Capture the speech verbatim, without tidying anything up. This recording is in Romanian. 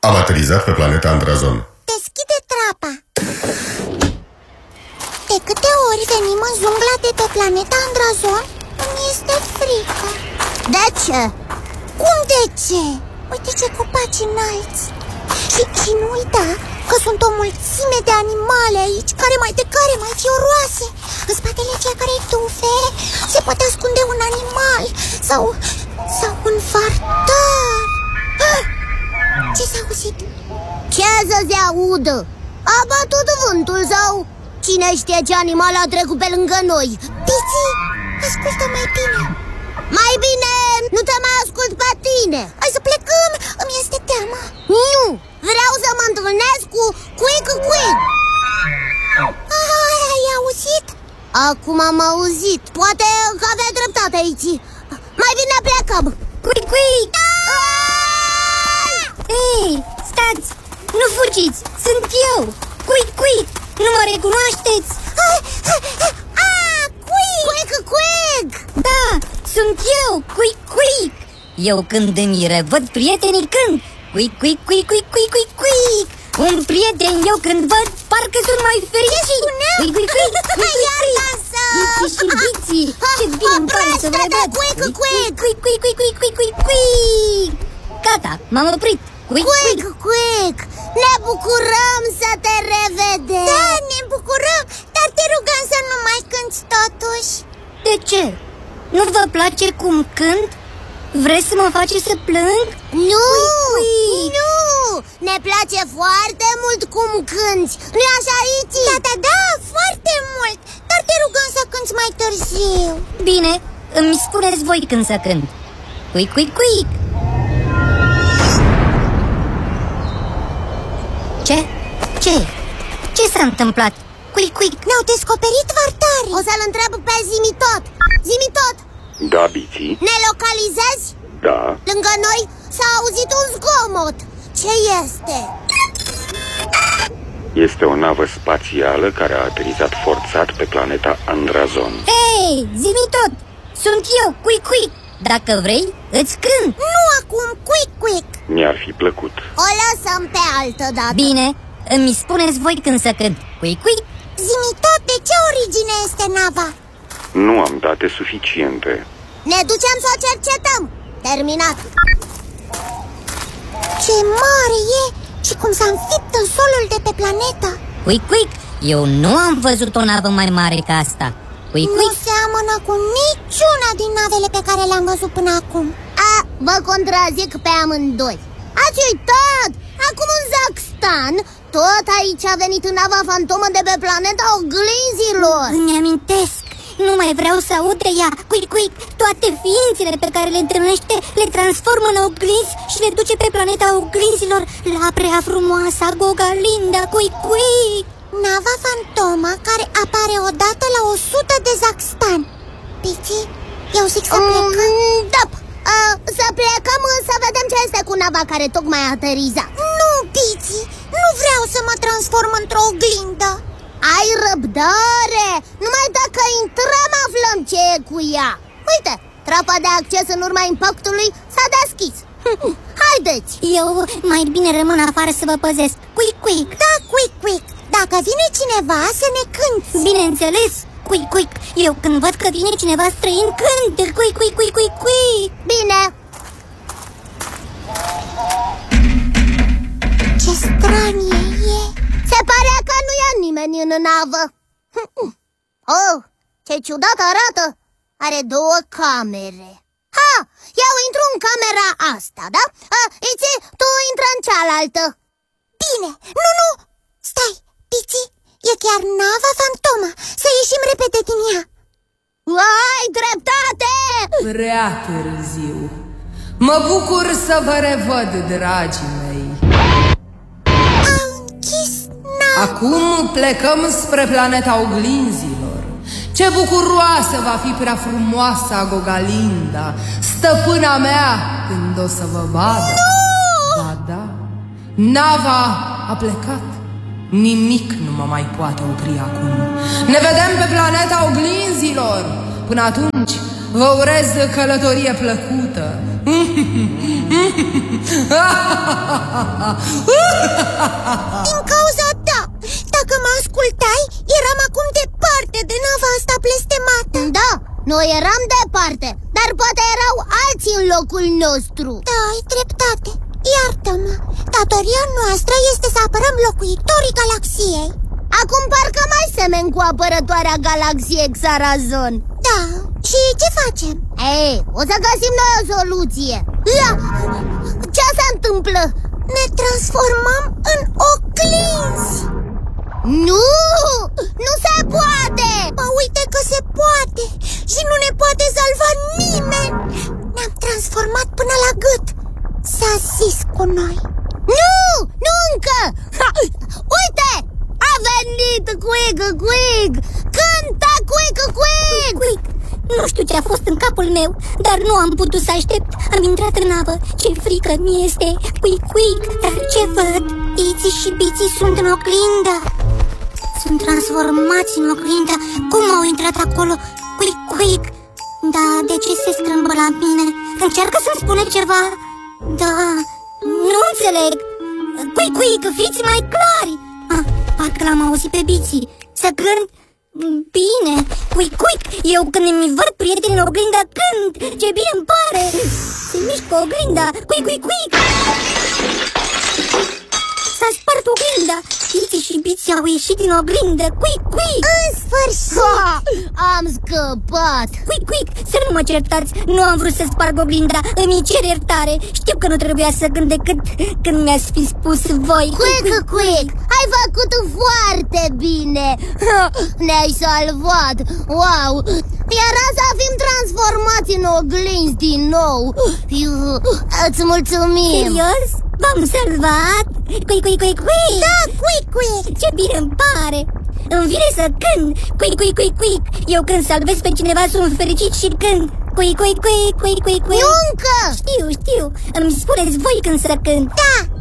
Am aterizat pe planeta Andrazon. Deschide trapa. De câte ori venim în jungla de pe planeta Andrazon, îmi este frică. De ce? Cum de ce? Uite ce copaci înalți. Și, și nu uita că sunt o mulțime de animale aici, care mai de care mai fioroase. În spatele fiecărei tufe se poate ascunde un animal sau, sau un fartar. Ah! Ce s-a auzit? Ce să se audă? A bătut vântul sau cine știe ce animal a trecut pe lângă noi? Tizi, ascultă mai bine. Mai bine nu te mai ascult pe tine. Hai să plecăm, îmi este teamă. Nu, vreau să mă întâlnesc cu Quick Quick. Ai auzit? Acum am auzit. Poate că avea dreptate aici. Mai bine plecăm. Quick Quick! Ei, stați! Nu fugiți! Sunt eu! Quick Quick! Nu mă recunoașteți? Ah, Quick! Quick Quick! Da, sunt eu, Quick Quick! Eu când îmi revăd prietenii cânt. Quick Quick Quick Quick Quick Quick Quick! Un prieten eu când văd, parcă sunt mai fericit. Quick Quick Quick Quick Quick și biții! Ce bine îmi pare să vă văd! Quick Quick Quick Quick Quick Quick Quick Quick Quick! Gata, m-am oprit! Quick Quick Quick! Ne bucurăm să te revedem! Da, ne bucurăm, dar te rugăm să nu mai cânti totuși. De ce? Nu vă place cum cânt? Vreți să mă faceți să plâng? Nu! Quick. Nu! Ne place foarte mult cum cânti! Nu-i așa, Iti? Da, da, da, foarte mult, dar te rugăm să cânti mai târziu. Bine, îmi spuneți voi când să cânt. Quick Quick Quick! Ce? Ce? Ce s-a întâmplat? Quick Quick! Ne-au descoperit vartarii. O să-l întreb pe Zimi tot! Zimi tot! Da, Biții? Ne localizezi? Da. Lângă noi s-a auzit un zgomot. Ce este? Este o navă spațială care a aterizat forțat pe planeta Andrazon. Hei, zi-mi tot! Sunt eu, Quick Quick! Dacă vrei, îți cânt! Nu acum, Quick Quick! Mi-ar fi plăcut. O lăsăm pe altă dată. Bine, îmi spuneți voi când să cânt. Quick Quick! Zi-mi tot, de ce origine este nava? Nu am date suficiente. Ne ducem să o cercetăm. Terminat. Ce mare e și cum s-a înfipt în solul de pe planetă. Quick Quick! Eu nu am văzut o navă mai mare ca asta. Quick Nu Quick! seamănă cu niciuna din navele pe care le-am văzut până acum. A, vă contrazic pe amândoi. Ați uitat? Acum în Zakstan, tot aici a venit nava fantomă de pe planeta Oglinzilor. Îmi amintesc! Nu mai vreau să aud de ea. Quick Quick! Toate ființele pe care le întâlnește le transformă în oglinzi și le duce pe planeta Oglinzilor, la prea frumoasa Gogalinda. Quick Quick! Nava fantomă care apare odată la o sută de Zakstan. Pici, eu zic să plecăm. mm, Da, uh, să plecăm să vedem ce este cu nava care tocmai a aterizat. Nu, Pici, nu vreau să mă transform într-o oglindă. Ai răbdare! Numai dacă intrăm aflăm ce e cu ea. Uite, trapa de acces în urma impactului s-a deschis. Haideți! Eu mai bine rămân afară să vă păzesc. Quick Quick! Da, Quick Quick, dacă vine cineva să ne cânti. Bineînțeles! Quick Quick! Eu când văd că vine cineva străin, cânt! Quick Quick Quick Quick Quick! Bine! Ce stranie e. Se pare că nu e nimeni în navă. Oh, ce ciudat arată! Are două camere. Ha! Eu intru în camera asta, da? Iți, tu intră în cealaltă. Bine, nu, nu, stai, Pici, e chiar nava fantomă. Să ieșim repede din ea. Ai dreptate! Prea târziu. Mă bucur să vă revăd, dragii mei. A închis nava. Acum plecăm spre planeta Oglinzilor. Ce bucuroasă va fi prea frumoasa Gogalinda, stăpâna mea, când o să vă vadă. Nu! Ba da, nava a plecat. Nimic nu mă mai poate opri acum. Ne vedem pe planeta Oglinzilor. Până atunci, vă urez călătorie plăcută. Din cauza ta. Dacă mă ascultai, eram acum departe de nava asta blestemată. Da, noi eram departe, dar poate erau alții în locul nostru. Da, ai dreptate. Iartă-mă. Datoria noastră este să apărăm locuitorii galaxiei. Acum parcă mai semeni cu apărătoarea galaxiei Xarazon. Da, și ce facem? Ei, o să găsim noi o soluție. Ia! Ce se întâmplă? Ne transformăm în oglinzi. Nu! Nu se poate! Ba, uite că se poate. Și nu ne poate salva nimeni. Ne-am transformat până la gât. S-a zis cu noi. Nu! Nu încă! Ha! Uite! A venit Quick Quick! Cântă Quick Quick! Quick! Nu știu ce a fost în capul meu, dar nu am putut să aștept. Am intrat în apă. Ce frică mi este! Quick Quick! Dar ce văd? Iții și Biții sunt în oglindă. Sunt transformați în oglindă. Cum au intrat acolo? Quick Quick! Da, de ce se strâmbă la mine? Încearcă să-mi spune ceva. Da, nu înțeleg. Quick Quick, fiți mai clari. Ah, parcă l-am auzit pe Biții. Să cânt? Bine. Quick Quick, eu când îmi văd prieteni în oglinda cânt. Ce bine îmi pare. Se mișcă oglinda. Quick Quick Quick. S-a spart oglinda. Biții și Biții au ieșit din oglindă. Quick Quick. În sfârșit! Ha! Am scăpat! Quick Quick, să nu mă certați. Nu am vrut să sparg oglinda. Îmi cer iertare. Știu că nu trebuia să cânt decât când mi-ați fi spus voi. Quick Quick, ai făcut foarte bine. Ne-ai salvat. Wow! Era să fim transformați în oglinzi din nou. Îți mulțumim. Serios? V-am salvat? Quick Quick Quick Quick. Da, Quick Quick. Ce bine îmi pare. Îmi vine să cânt. Quick Quick Quick Quick. Eu când salvez pe cineva sunt fericit și cânt. Quick Quick Quick Quick Quick Quick. Nu încă! Știu, știu. Îmi spuneți voi când să cânt. Da,